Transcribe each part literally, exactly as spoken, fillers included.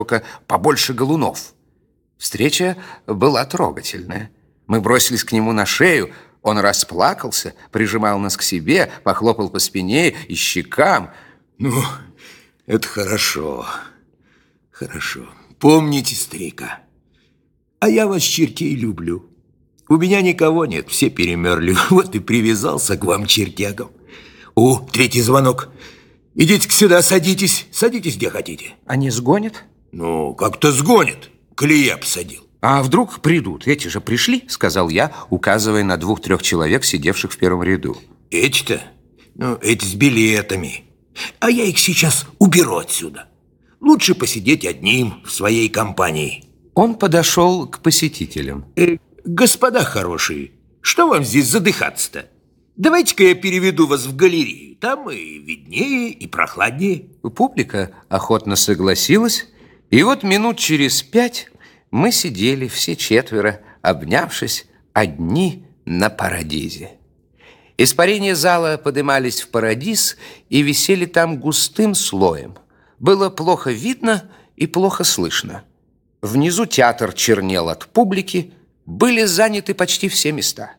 только побольше галунов. Встреча была трогательная. Мы бросились к нему на шею. Он расплакался, прижимал нас к себе, похлопал по спине и щекам. Ну, это хорошо. Хорошо. Помните старика. А я вас, чертей, люблю. У меня никого нет, все перемерли. Вот и привязался к вам, чертягам. О, третий звонок. Идите-ка сюда, садитесь. Садитесь, где хотите. Они сгонят? Ну, как-то сгонят. Коли я посадил. А вдруг придут? Эти же пришли, сказал я, указывая на двух-трех человек, сидевших в первом ряду. Эти-то? Ну, эти с билетами. А я их сейчас уберу отсюда. Лучше посидеть одним в своей компании. Он подошел к посетителям. Э, господа хорошие, что вам здесь задыхаться-то? Давайте-ка я переведу вас в галерею. Там и виднее, и прохладнее. Публика охотно согласилась. И вот минут через пять мы сидели все четверо, обнявшись, одни на парадизе. Испарения зала подымались в парадиз и висели там густым слоем. Было плохо видно и плохо слышно. Внизу театр чернел от публики, были заняты почти все места.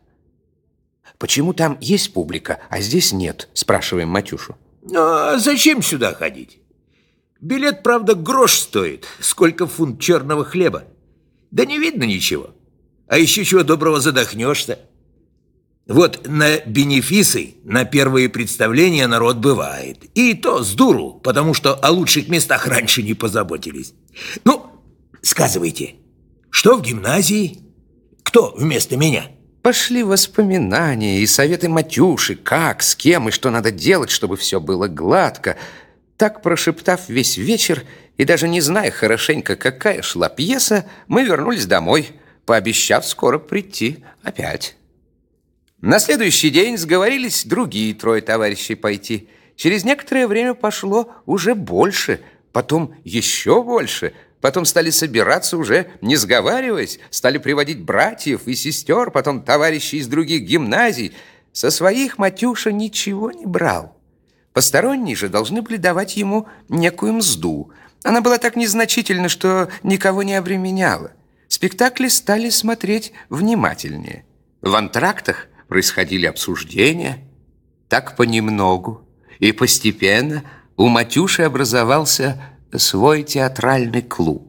«Почему там есть публика, а здесь нет?» – спрашиваем Матюшу. А зачем сюда ходить? Билет, правда, грош стоит. Сколько фунт черного хлеба. Да не видно ничего. А еще чего доброго задохнешься. Вот на бенефисы, на первые представления народ бывает. И то с дуру, потому что о лучших местах раньше не позаботились. Ну, сказывайте, что в гимназии? Кто вместо меня? Пошли воспоминания и советы Матюши, как, с кем и что надо делать, чтобы все было гладко. Так, прошептав весь вечер и даже не зная хорошенько, какая шла пьеса, мы вернулись домой, пообещав скоро прийти опять. На следующий день сговорились другие трое товарищей пойти. Через некоторое время пошло уже больше, потом еще больше. Потом стали собираться уже, не сговариваясь, стали приводить братьев и сестер, потом товарищей из других гимназий. Со своих Матюша ничего не брал. Посторонние же должны были давать ему некую мзду. Она была так незначительна, что никого не обременяла. Спектакли стали смотреть внимательнее. В антрактах происходили обсуждения. Так понемногу и постепенно у Матюши образовался свой театральный клуб.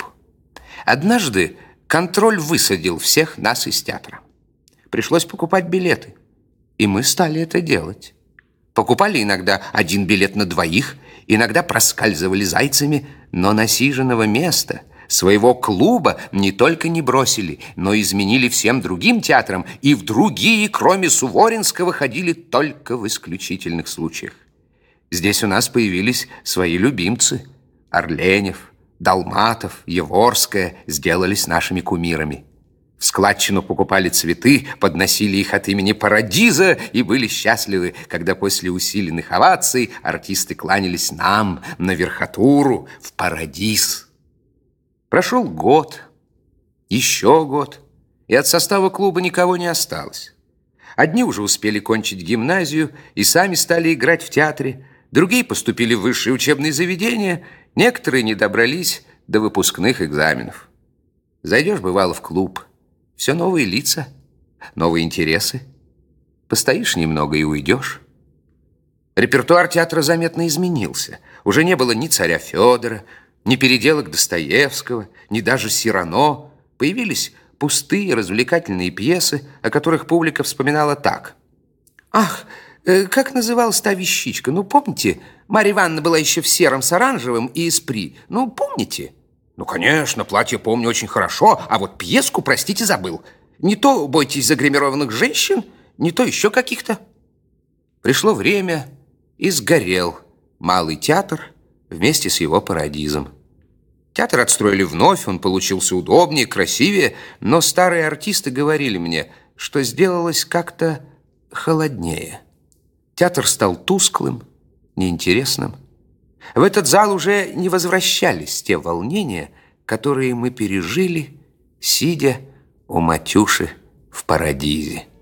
Однажды контроль высадил всех нас из театра. Пришлось покупать билеты, и мы стали это делать. Покупали иногда один билет на двоих, иногда проскальзывали зайцами, но насиженного места, своего клуба не только не бросили, но изменили всем другим театрам, и в другие, кроме Суворинского, ходили только в исключительных случаях. Здесь у нас появились свои любимцы. Орленев, Долматов, Еворская сделались нашими кумирами. В складчину покупали цветы, подносили их от имени Парадиза и были счастливы, когда после усиленных оваций артисты кланялись нам на верхотуру в Парадиз. Прошел год, еще год, и от состава клуба никого не осталось. Одни уже успели кончить гимназию и сами стали играть в театре, другие поступили в высшие учебные заведения, некоторые не добрались до выпускных экзаменов. Зайдешь, бывало, в клуб, все новые лица, новые интересы. Постоишь немного и уйдешь. Репертуар театра заметно изменился. Уже не было ни царя Федора, ни переделок Достоевского, ни даже Сирано. Появились пустые развлекательные пьесы, о которых публика вспоминала так. «Ах, как называлась та вещичка? Ну, помните, Марья Ивановна была еще в сером с оранжевым и эспри. Ну, помните?» «Ну, конечно, платье помню очень хорошо, а вот пьеску, простите, забыл. Не то бойтесь загримированных женщин, не то еще каких-то». Пришло время, и сгорел Малый театр вместе с его Парадизом. Театр отстроили вновь, он получился удобнее, красивее, но старые артисты говорили мне, что сделалось как-то холоднее. Театр стал тусклым, неинтересным. В этот зал уже не возвращались те волнения, которые мы пережили, сидя у Матюши в Парадизе.